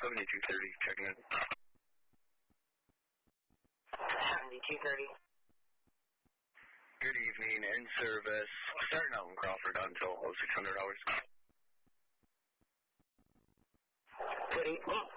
7230, checking in. 7230. Good evening, in service. Starting out in Crawford until 600 hours. Good evening.